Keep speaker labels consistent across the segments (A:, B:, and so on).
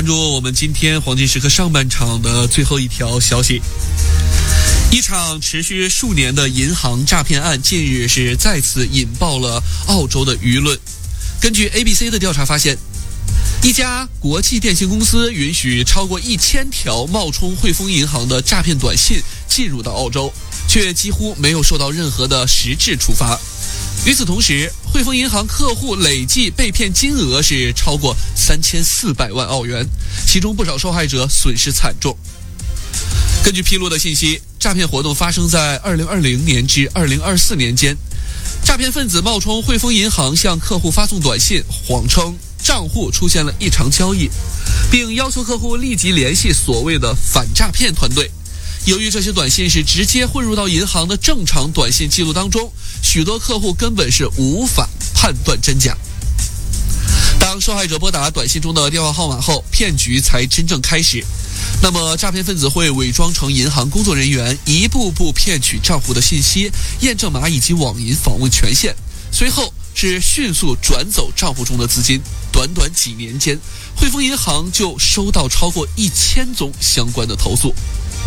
A: 关注我们今天黄金时刻上半场的最后一条消息。一场持续数年的银行诈骗案近日是再次引爆了澳洲的舆论。根据 ABC 的调查发现，一家国际电信公司允许超过1000条冒充汇丰银行的诈骗短信进入到澳洲，却几乎没有受到任何的实质处罚。与此同时，汇丰银行客户累计被骗金额是超过3400万澳元，其中不少受害者损失惨重。根据披露的信息，诈骗活动发生在2020年至2024年间，诈骗分子冒充汇丰银行向客户发送短信，谎称账户出现了异常交易，并要求客户立即联系所谓的反诈骗团队。由于这些短信是直接混入到银行的正常短信记录当中，许多客户根本是无法判断真假。当受害者拨打短信中的电话号码后，骗局才真正开始。那么诈骗分子会伪装成银行工作人员，一步步骗取账户的信息、验证码以及网银访问权限，随后是迅速转走账户中的资金。短短几年间，汇丰银行就收到超过1000宗相关的投诉。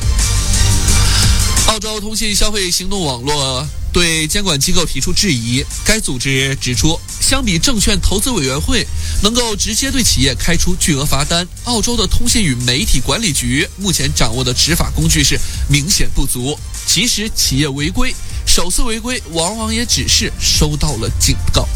A: 澳洲通信消费行动网络对监管机构提出质疑，该组织指出，相比证券投资委员会能够直接对企业开出巨额罚单，澳洲的通信与媒体管理局目前掌握的执法工具是明显不足，即使企业违规，首次违规往往也只是收到了警告。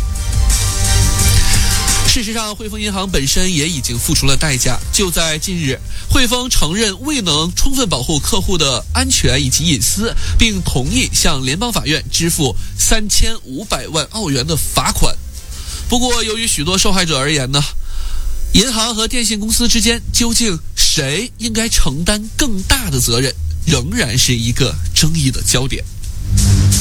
A: 事实上，汇丰银行本身也已经付出了代价。就在近日，汇丰承认未能充分保护客户的安全以及隐私，并同意向联邦法院支付3500万澳元的罚款。不过，由于许多受害者而言呢，银行和电信公司之间究竟谁应该承担更大的责任，仍然是一个争议的焦点。